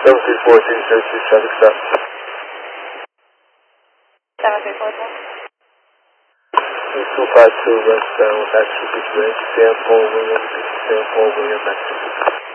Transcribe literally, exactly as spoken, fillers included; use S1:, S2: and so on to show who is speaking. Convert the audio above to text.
S1: seven three four, zero zero two, traffic stop.
S2: seven three four, two
S1: two five two westbound with Exeter Bridge, San Paul, William, San Paul, William, Exeter.